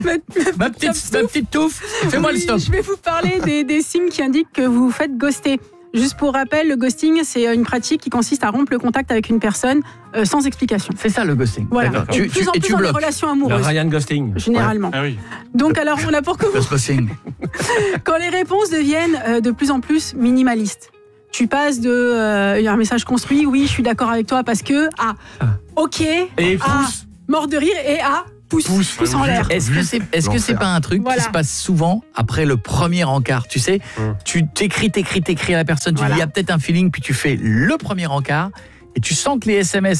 Ma petite touffe, fais-moi le stop. Je vais vous parler des signes qui indiquent que vous vous faites ghoster. Juste pour rappel, le ghosting, c'est une pratique qui consiste à rompre le contact avec une personne sans explication. C'est ça le ghosting. Voilà. Tu dans les bloques. relations Le amoureuses. Ryan Ghosting. Généralement. Ah oui. Donc alors, on a pour commencer. Ghosting. Quand les réponses deviennent de plus en plus minimalistes. Tu passes de un message construit, oui, je suis d'accord avec toi parce que, ok, Et pousse. mort de rire, et pouce en l'air. Est-ce que c'est pas un truc qui se passe souvent après le premier encart? Tu sais, tu t'écris à la personne, tu dis il y a peut-être un feeling, puis tu fais le premier encart et tu sens que les SMS